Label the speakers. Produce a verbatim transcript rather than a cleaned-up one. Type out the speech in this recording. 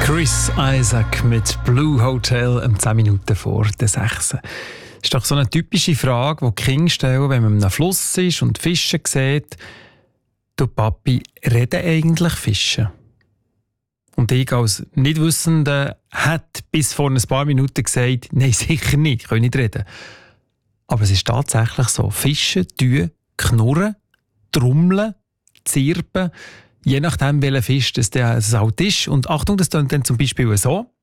Speaker 1: Chris Isaak mit Blue Hotel um zehn Minuten vor der sechs. Das ist doch so eine typische Frage, die die Kinder stellen, wenn man an einem Fluss ist und Fische sieht. Du Papi, reden eigentlich Fische? Und ich als Nichtwissender hat bis vor ein paar Minuten gesagt, nein, sicher nicht, ich kann nicht reden. Aber es ist tatsächlich so. Fische tun knurren, trommeln, zirpen, je nachdem, welcher Fisch das der halt ist. Und Achtung, das klingt dann zum Beispiel so.